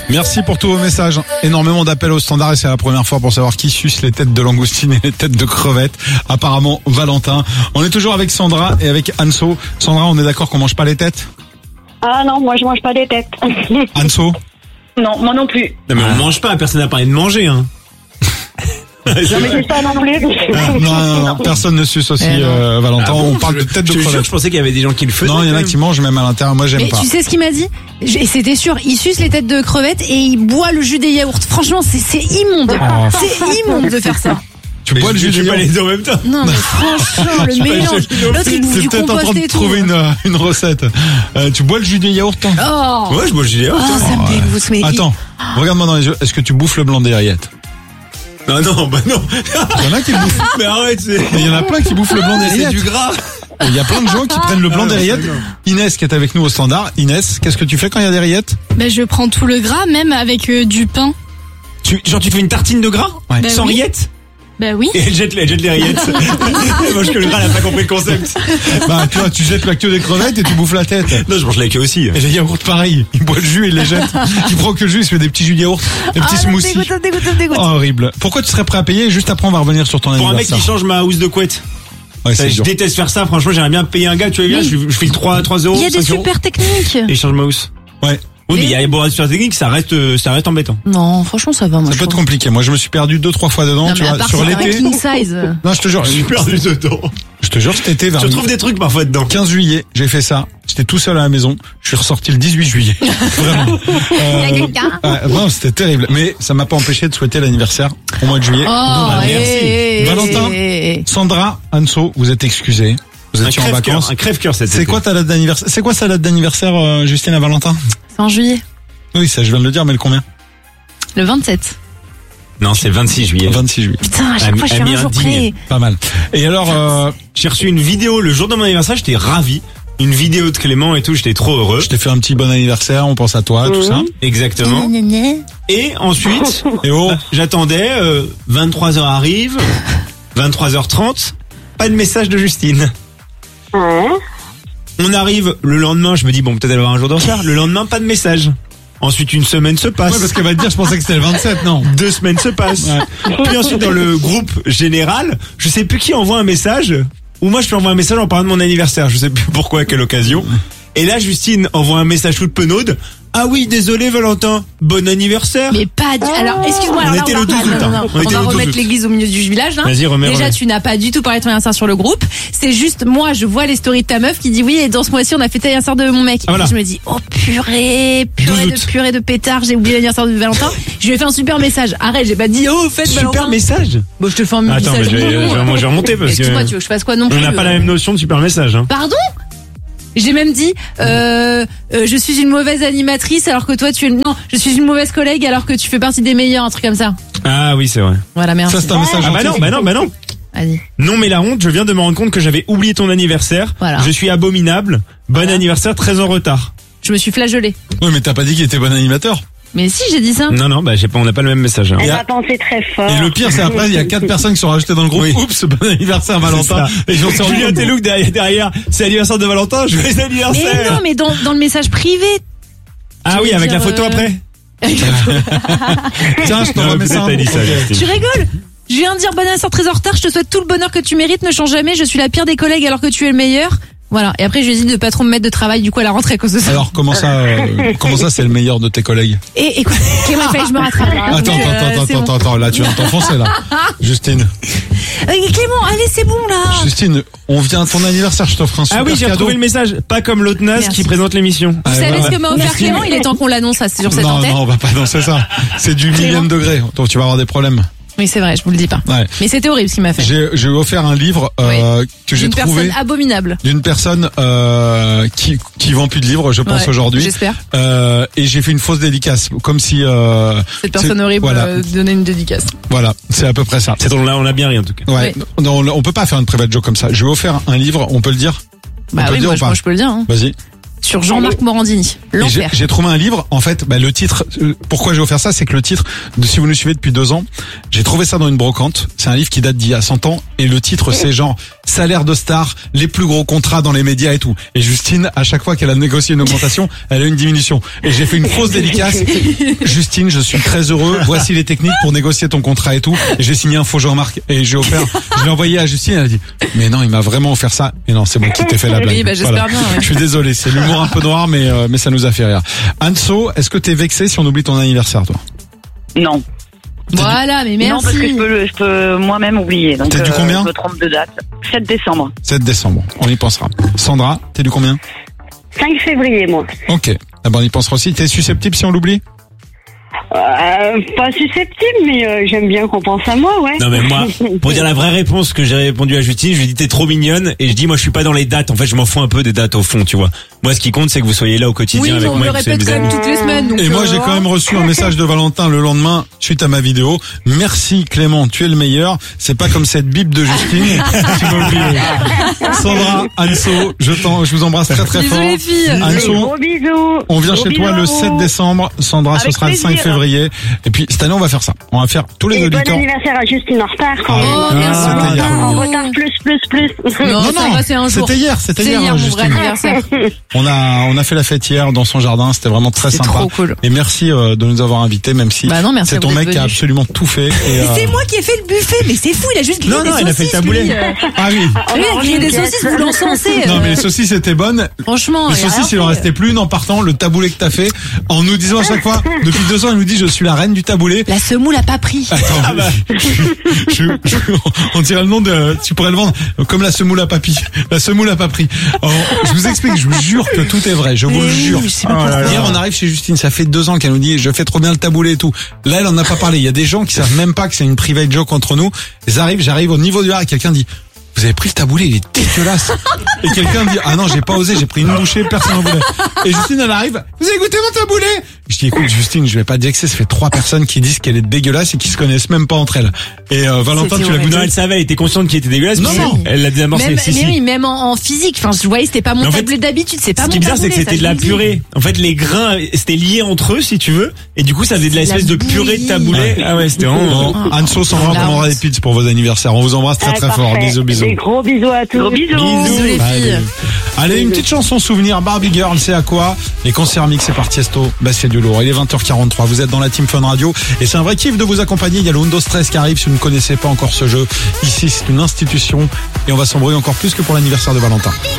Merci pour tous vos messages. Énormément d'appels au standard et c'est la première fois pour savoir qui suce les têtes de langoustine et les têtes de crevettes. Apparemment, Valentin. On est toujours avec Sandra et avec Anso. Sandra, on est d'accord qu'on mange pas les têtes? Ah non, moi je mange pas des têtes. Anso? Non, moi non plus. Non mais on mange pas, personne n'a parlé de manger hein. Non mais c'est ça non plus. Non, personne ne suce aussi Valentin. On parle de tête de crevettes. Je pensais qu'il y avait des gens qui le faisaient. Non, il y en a qui mangent même à l'intérieur. Moi, j'aime Mais pas. tu sais ce qu'il m'a dit? Et c'était sûr, il suce les têtes de crevettes et il boit le jus des yaourts. Franchement, c'est immonde. Oh. C'est immonde de faire ça. Tu bois le jus je de fais pas yaourt. les deux en même temps. Non mais franchement, le mélange. L'autre il bouffe C'est du peut-être en train compost de et tout. trouver une recette. Tu bois le jus de yaourt, toi? Oh, Ouais, je bois le jus de yaourt. ça me dégoûte. Mais Attends, regarde-moi dans les yeux. Est-ce que tu bouffes le blanc des rillettes? Non, bah non. Il y en a qui le bouffent. Mais arrête, Il y en a plein qui bouffent le blanc des c'est rillettes. du gras. Il y a plein de gens qui prennent le blanc des rillettes. Inès qui est avec nous au standard. Inès, qu'est-ce que tu fais quand il y a des rillettes? Ben, je prends tout le gras, même avec du pain. Tu fais une tartine de gras? Ouais. Bah Sans oui. rillettes? Ben oui. Et elle jette les rillettes. Elle mange que le gras, elle a pas compris le concept. Bah, tu vois, tu jettes la queue des crevettes et tu bouffes la tête. Non, je mange la queue aussi. Et les yaourts, pareil. Il boit le jus et il les jette. Il prend que le jus, il se fait des petits jus de yaourt, des petits smoothies. dégoûte. Oh, horrible. Pourquoi tu serais prêt à payer? Juste après, on va revenir sur ton Pour un mec anniversaire. qui change ma housse de couette. Ouais, c'est Je dur. déteste faire ça, franchement, j'aimerais bien payer un gars, tu vois, bien, je file 3 euros. Il y a des 5 euros, super techniques. et il change ma housse. Ouais. Oui, mais il y a des super techniques, ça reste embêtant. Non, franchement ça va moi. Ça peut être compliqué. Moi, je me suis perdu 2-3 fois dedans, Non, tu mais à vois, part sur si t'as un l'été. king size. Non, je te jure. J'ai perdu dedans. Je te jure, cet été, vers Tu retrouves des trucs parfois dedans. 15 juillet, j'ai fait ça. J'étais tout seul à la maison. Je suis ressorti le 18 juillet. Vraiment. Non, c'était terrible. Mais ça m'a pas empêché de souhaiter l'anniversaire au mois de juillet. Oh, merci. Valentin. Sandra, Anso, vous êtes excusés. Vous Un étiez en crève-cœur, vacances. un crève-cœur cette C'est quoi ta date d'anniversaire? C'est quoi sa date d'anniversaire, Justine à Valentin? C'est en juillet. Oui, ça, je viens de le dire, mais le combien? Le 27. Non, c'est le 26 juillet. 26 juillet. Putain, à chaque fois je suis Ami un jour indigne. près. Pas mal. Et alors, J'ai reçu une vidéo le jour de mon anniversaire, j'étais ravi. Une vidéo de Clément et tout, j'étais trop heureux. je t'ai fait un petit bon anniversaire, on pense à toi, tout ça. Exactement. Et ensuite, Et oh, j'attendais, 23h arrive, 23h30, pas de message de Justine. Ouais. On arrive le lendemain, je me dis bon, peut-être elle va avoir un jour de retard. Le lendemain, pas de message. Ensuite, une semaine se passe. ouais, parce qu'elle va te dire, je pensais que c'était le 27, non? 2 semaines se passent. Puis ensuite, dans le groupe général, je sais plus qui envoie un message. Ou moi, je peux envoyer un message en parlant de mon anniversaire. Je sais plus pourquoi, à quelle occasion. Et là, Justine envoie un message toute penaude. Ah oui, désolé Valentin, bon anniversaire. Mais pas du... Alors, excuse-moi. On alors là, était va le 12 pas- août, non, hein. non, On On était va le 12 remettre août. l'église au milieu du village, là. Vas-y, remets. Déjà, tu n'as pas du tout parlé de ton anniversaire sur le groupe. C'est juste, moi, je vois les stories de ta meuf qui dit oui, et dans ce mois-ci, on a fêté l'anniversaire de mon mec. Ah, voilà. Et je me dis, oh purée 12 août. de pétard, j'ai oublié l'anniversaire de Valentin. Je lui ai fait un super message. Arrête, j'ai pas dit, oh, fête Super Valentin. message. Bon, je te fais un Attends, mais message. je vais remonter parce Excuse-moi, tu que veux que je fasse quoi non plus? on n'a pas la même notion de super message. Hein. Pardon? J'ai même dit, je suis une mauvaise animatrice alors que toi tu es... Non, je suis une mauvaise collègue alors que tu fais partie des meilleurs, un truc comme ça. Ah oui, c'est vrai. Voilà, merci. Ça, c'est un message Ah bah gentil. non. Vas-y. Non mais la honte, je viens de me rendre compte que j'avais oublié ton anniversaire. Voilà. Je suis abominable. Bon Voilà. anniversaire, très en retard. Je me suis flageolée. Oui, mais t'as pas dit qu'il était bon animateur. Mais si, j'ai dit ça. Non, bah j'ai pas, on n'a pas le même message. Hein. Elle Et a pensé très fort. Et le pire, c'est après, il y a 4 personnes qui sont rajoutées dans le groupe. Oui. Oups, bon anniversaire, Valentin. ça. Et j'en suis rendu Julien compte. Telouk derrière, c'est l'anniversaire de Valentin, je vais Mais anniversaire. non, mais dans le message privé. Ah oui, je vais avec la dire, photo après. Tiens, je Non, t'envoie peut-être ça. t'as dit ça, Ok. Justine. Tu rigoles? Je viens de dire bon anniversaire très en retard, je te souhaite tout le bonheur que tu mérites, ne change jamais, je suis la pire des collègues alors que tu es le meilleur. Voilà. Et après, je lui ai dit de pas trop me mettre de travail, du coup, à la rentrée à cause de ça. Alors, comment ça, c'est le meilleur de tes collègues? Et écoute, Clément, il fallait que je me rattrape. Attends, là, tu viens de t'enfoncer, là. Justine. Clément, allez, c'est bon, là. Justine, on vient à ton anniversaire, je t'offre un super Ah oui, j'ai cadeau. retrouvé le message. Pas comme l'autre naze Merci. qui présente l'émission. Vous Ah, savez voilà. ce que m'a offert Merci. Clément? Il est temps qu'on l'annonce sur cette Non, antenne. non, on va pas danser ça. C'est du millième degré, donc tu vas avoir des problèmes. Oui, c'est vrai, je vous le dis pas. Ouais. Mais c'était horrible ce qu'il m'a fait. J'ai offert un livre que j'ai Une trouvé personne abominable. d'une personne qui vend plus de livres, je pense Ouais, aujourd'hui. J'espère. Et j'ai fait une fausse dédicace, comme si Cette personne c'est- horrible Voilà, donnait une dédicace. voilà, c'est à peu près ça. C'est là, on a bien ri en tout cas. Ouais. Non, on peut pas faire une private joke comme ça. Je vais offrir un livre, on peut le dire. Bah peut oui, le dire ou pas moi je peux le dire. Hein. Vas-y. sur Jean-Marc Morandini. Et L'enfer. j'ai trouvé un livre, en fait, le titre, pourquoi j'ai offert ça, c'est que le titre, si vous nous suivez depuis 2 ans, j'ai trouvé ça dans une brocante, c'est un livre qui date d'il y a 100 ans, et le titre c'est genre, salaire de star, les plus gros contrats dans les médias et tout. Et Justine, à chaque fois qu'elle a négocié une augmentation, elle a une diminution. Et j'ai fait une fausse dédicace. Justine, je suis très heureux, voici les techniques pour négocier ton contrat et tout. Et j'ai signé un faux Jean-Marc, et je l'ai envoyé à Justine, elle a dit, mais non, il m'a vraiment offert ça. Et non, c'est moi qui t'ai fait la blague. Oui, bah, j'espère bien, ouais. Je suis désolé, c'est l'humour un peu noir, mais ça nous a fait rire. Anso, est-ce que t'es vexé si on oublie ton anniversaire, toi? Non. Voilà, mais merci. Non, parce que je peux moi-même oublier. Donc, T'es du combien? je me trompe de date. 7 décembre. 7 décembre, on y pensera. Sandra, t'es du combien? 5 février, moi. Ok, ah ben on y pensera aussi. T'es susceptible si on l'oublie? Pas susceptible, mais j'aime bien qu'on pense à moi, ouais. Non mais moi, pour dire la vraie réponse que j'ai répondu à Justine, je lui ai dit t'es trop mignonne et je dis moi je suis pas dans les dates. En fait je m'en fous un peu des dates au fond, tu vois. Moi ce qui compte c'est que vous soyez là au quotidien Oui, avec on moi. le et que vous soyez répète mes quand même amis. toutes les semaines. Donc Et moi j'ai quand même reçu un message de Valentin le lendemain suite à ma vidéo. Merci Clément, tu es le meilleur. C'est pas comme cette bip de Justine. Tu m'as oublié. Sandra, Anso, je vous embrasse très très Bisous fort. les filles. Anso, Gros bisous. on vient Gros chez toi bisous le à 7 vous. décembre. Sandra, ce Avec sera le 5 plaisir. février. Et puis cette année on va faire ça. On va faire tous les Et bon auditeurs. anniversaire à Justine en retard quand même. Oh, Ah, merci. c'était hier. En retard plus. Non, ça va, c'est un jour. C'était hier, C'est hier mon vrai Justine. anniversaire. On a fait la fête hier dans son jardin, c'était vraiment très C'est sympa. trop cool. Et merci de nous avoir invités, même si Bah non, merci c'est à ton vous mec d'être qui a venus. absolument tout fait. Et, C'est moi qui ai fait le buffet, mais c'est fou, il a juste grillé Non, des non, saucisses. il a fait le taboulet. lui. Ah oui. Lui, il a grillé des saucisses, vous l'encensez. Non mais les saucisses étaient bonnes. Franchement, Les il a saucisses, il rien en fait. restait plus une en partant. Le taboulé que t'as fait, en nous disant à chaque fois, depuis 2 ans, il nous dit je suis la reine du taboulé. La semoule a pas pris. Attends, on dirait le nom de, tu pourrais le vendre comme la semoule à papy. La semoule à pas pris. Alors, je vous explique, je vous jure que tout est vrai, je vous le jure. je sais pas pourquoi. Hier, on arrive chez Justine, ça fait 2 ans qu'elle nous dit, je fais trop bien le taboulé et tout. Là, elle en a pas parlé. Il y a des gens qui savent même pas que c'est une private joke entre nous. J'arrive au niveau du bar et quelqu'un dit, vous avez pris le taboulé, il est dégueulasse. Et quelqu'un dit, ah non, j'ai pas osé, j'ai pris une bouchée, personne n'en voulait. Et Justine, elle arrive, vous avez goûté mon taboulé? Je dis, écoute, Justine, je vais pas te dire que ça fait 3 personnes qui disent qu'elle est dégueulasse et qui se connaissent même pas entre elles. Et Valentin, C'est tu l'as vrai. goûté? Non, elle savait, elle était consciente qu'il était dégueulasse. Non, puis non. Elle l'a désamorcé. Même, Si, mais si. oui, même en physique. Enfin, je voyais, c'était pas mon Mais en fait, taboulé d'habitude, c'est pas Ce mon qui est bizarre, c'est que taboulé, c'était de ça, la je vous le dis. purée. En fait, les grains, c'était lié entre eux, si tu veux. Et du coup, ça faisait de C'est l'espèce la de purée de bouillie. taboulé. Ah ouais, c'était vraiment... Bon, Anso, Sandra, on La commandera honte. des pizzas pour vos anniversaires. On vous embrasse très très fort. Parfait. Bisous, bisous. Des gros bisous à tous. Gros bisous. Bisous les filles. Allez, une petite chanson souvenir. Barbie Girl, c'est à quoi? Les concerts mix, c'est par Tiesto. Bah, c'est du lourd. Il est 20h43. Vous êtes dans la Team Fun Radio. Et c'est un vrai kiff de vous accompagner. Il y a le Windows 13 qui arrive. Si vous ne connaissez pas encore ce jeu, ici, c'est une institution. Et on va s'embrouiller encore plus que pour l'anniversaire de Valentin.